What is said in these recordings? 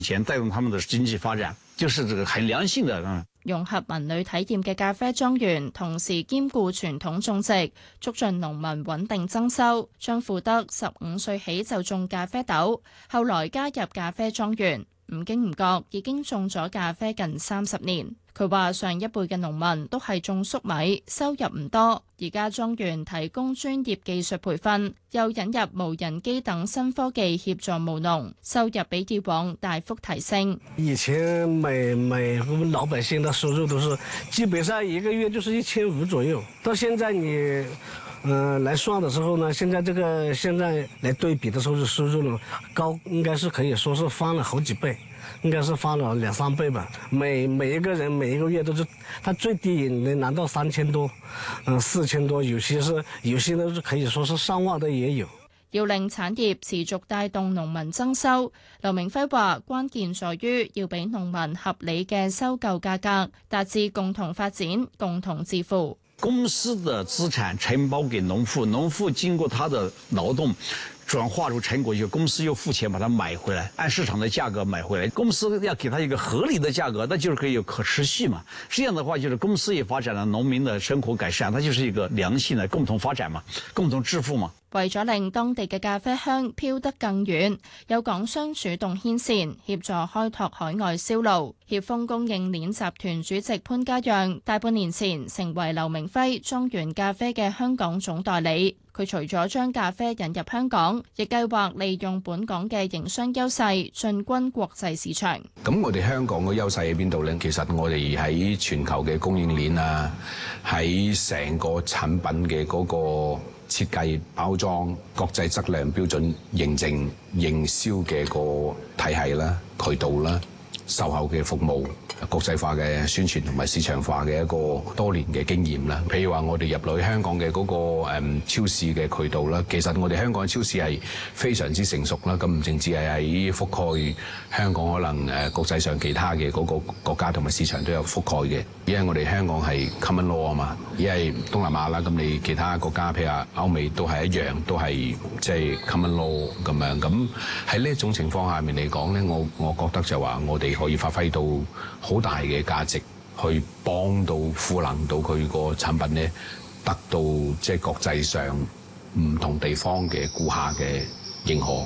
錢帶動他們的經濟發展，就是這個很良性的。 融合文旅體驗嘅咖啡莊園，同時兼顧傳統種植，促進農民穩定增收。張富德15歲起就種咖啡豆，後來加入咖啡莊園，唔經唔覺已經種咗咖啡近30年。佢話上一輩嘅農民都係種粟米，收入唔多。而家莊園提供專業技術培訓，又引入無人機等新科技協助務農，收入比以往大幅提升。 以前每我們老百姓的收入都是基本上一個月就是1500左右，到現在你來算的時候呢，現在來對比的時候，收入呢高，應該是可以說是翻了好幾倍。應該是翻了2-3倍吧。每一個人每一個月都是，他最低能拿到3000多，4000多，有些呢可以說是上萬的也有。 要令產業持續帶動農民增收，劉明輝話關鍵在於要俾農民合理嘅收購價格，達至共同發展、共同致富。 公司的資產承包給農戶，農戶經過他的勞動轉化出成果，就公司又付錢把它買回來，按市場的價格買回來。公司要給他一個合理的價格，那就是可以有可持續嘛。這樣的話，就是公司也發展了，農民的生活改善，它就是一個良性的共同發展嘛，共同致富嘛。 為咗令當地嘅咖啡香飄得更遠，有港商主動牽線，協助開拓海外銷路。協豐供應鏈集團主席潘家讓大半年前成為劉明輝莊園咖啡嘅香港總代理。佢除咗將咖啡引入香港，亦計劃利用本港嘅營商優勢進軍國際市場。 咁我哋香港嘅優勢喺邊度呢？其實我哋喺全球嘅供應鏈啊，喺成個產品嘅嗰個設計、包裝、國際質量標準認證、營銷嘅個體系啦、渠道啦、售後嘅服務、國際化嘅宣傳同埋市場化嘅一個多年嘅經驗啦。譬如話我哋入去香港嘅嗰個超市嘅渠道啦，其實我哋香港嘅超市係非常之成熟啦。咁唔淨止係喺覆蓋香港，可能國際上其他嘅嗰個國家同埋市場都有覆蓋嘅。因為我哋香港係 common law 啊嘛，而係東南亞啦，咁你其他國家譬如話歐美都係一樣，都係即係 common law 咁樣。咁喺呢一種情況下面嚟講咧，我覺得就話我哋可以發揮到好大嘅價值，去幫到賦能到佢個產品咧，得到即係國際上唔同地方嘅顧客嘅認可。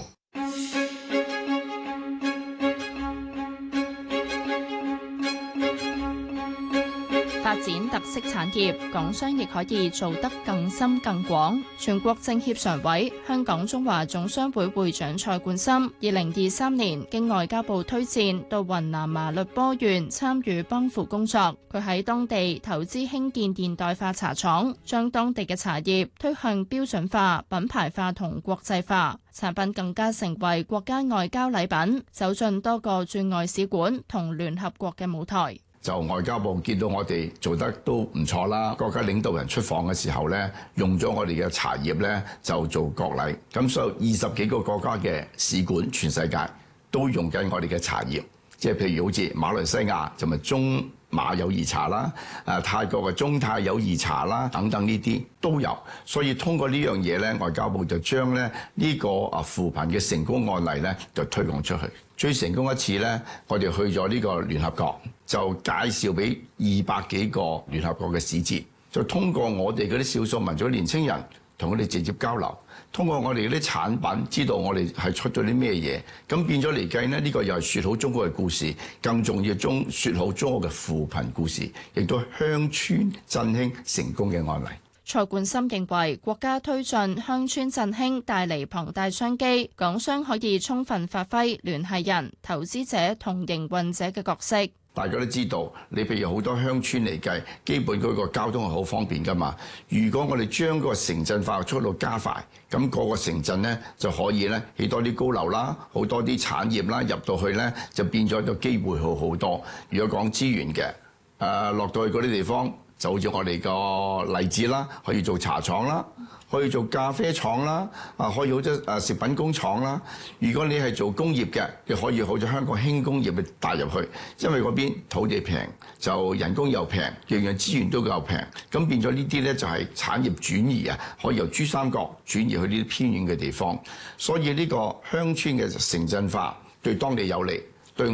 發展特色產業，港商亦可以做得更深更廣。全國政協常委、香港中華總商會會長蔡冠深，2023年經外交部推薦到雲南麻栗坡縣參與幫扶工作。佢喺當地投資興建現代化茶廠，將當地嘅茶葉推向標準化、品牌化同國際化，產品更加成為國家外交禮品，走進多個駐外使館同聯合國嘅舞台。 就外交部見到我哋做得都唔錯啦，國家領導人出訪嘅時候咧，用咗我哋嘅茶葉咧就做國禮，咁所以20幾個國家嘅使館，全世界都用緊我哋嘅茶葉，即係譬如好似馬來西亞就咪中馬友誼茶啦，泰國嘅中泰友誼茶啦，等等呢啲都有，所以通過呢樣嘢咧，外交部就將咧呢個扶貧嘅成功案例咧就推廣出去。最成功一次咧，我哋去咗呢個聯合國，就介紹俾200幾個聯合國嘅使節，就通過我哋嗰啲少數民族年輕人同佢哋直接交流，通過我哋嗰啲產品知道我哋係出咗啲咩嘢，咁變咗嚟計呢，呢個又係説好中國嘅故事，更重要説好中國嘅扶貧故事，亦都鄉村振興成功嘅案例。 蔡冠深認為，國家推進鄉村振興帶嚟龐大商機，港商可以充分發揮聯繫人、投資者同營運者嘅角色。 大家都知道，你譬如好多鄉村嚟計，基本嗰個交通係好方便㗎嘛。如果我哋將個城鎮化嘅速度加快，咁個個城鎮呢就可以咧起多啲高樓啦，好多啲產業啦入到去咧，就變咗個機會好多。如果講資源嘅，落到去嗰啲地方。就好似我哋個例子啦，可以做茶廠啦，可以做咖啡廠啦，可以好似食品工廠啦。如果你係做工業嘅，你可以好似香港輕工業去帶入去，因為嗰邊土地平，就人工又平，樣樣資源都夠平，咁變咗呢啲咧就係產業轉移啊，可以由珠三角轉移去呢啲偏遠嘅地方，所以呢個鄉村嘅城鎮化對當地有利。